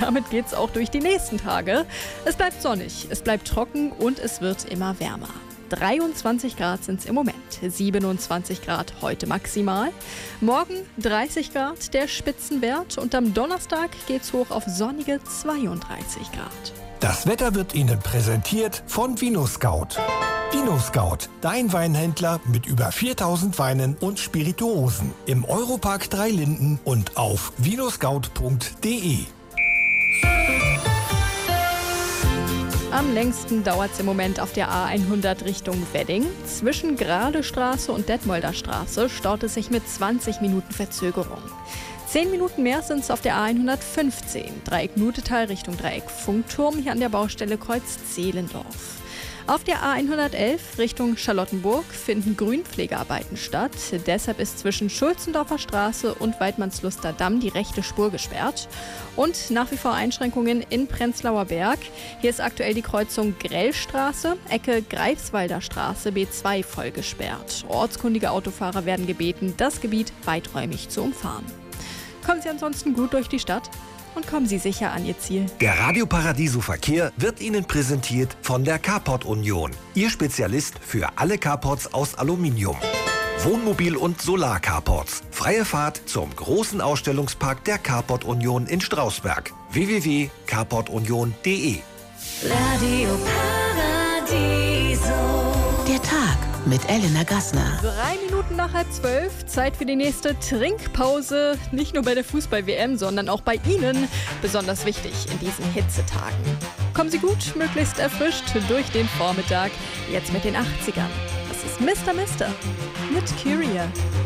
damit geht's auch durch die nächsten Tage. Es bleibt sonnig, es bleibt trocken und es wird immer wärmer. 23 Grad sind es im Moment, 27 Grad heute maximal. Morgen 30 Grad der Spitzenwert und am Donnerstag geht's hoch auf sonnige 32 Grad. Das Wetter wird Ihnen präsentiert von VinoScout. VinoScout, dein Weinhändler mit über 4000 Weinen und Spirituosen. Im Europark 3 Linden und auf vinoscout.de. Am längsten dauert es im Moment auf der A100 Richtung Wedding. Zwischen Gradestraße und Detmolder Straße staut es sich mit 20 Minuten Verzögerung. 10 Minuten mehr sind es auf der A115, Dreieck Nutetal Richtung Dreieck Funkturm, hier an der Baustelle Kreuz Zehlendorf. Auf der A111 Richtung Charlottenburg finden Grünpflegearbeiten statt. Deshalb ist zwischen Schulzendorfer Straße und Weidmannsluster Damm die rechte Spur gesperrt. Und nach wie vor Einschränkungen in Prenzlauer Berg. Hier ist aktuell die Kreuzung Grellstraße, Ecke Greifswalder Straße B2 voll gesperrt. Ortskundige Autofahrer werden gebeten, das Gebiet weiträumig zu umfahren. Kommen Sie ansonsten gut durch die Stadt und kommen Sie sicher an Ihr Ziel. Der Radio Paradiso Verkehr wird Ihnen präsentiert von der Carport Union. Ihr Spezialist für alle Carports aus Aluminium. Wohnmobil- und Solar-Carports. Freie Fahrt zum großen Ausstellungspark der Carport Union in Strausberg. www.carportunion.de. Radio Paradiso. Der Tag mit Elena Gassner. 3 Minuten nach 11:30, Zeit für die nächste Trinkpause. Nicht nur bei der Fußball-WM, sondern auch bei Ihnen. Besonders wichtig in diesen Hitzetagen. Kommen Sie gut, möglichst erfrischt durch den Vormittag. Jetzt mit den 80ern. Das ist Mr. Mister mit Kyria.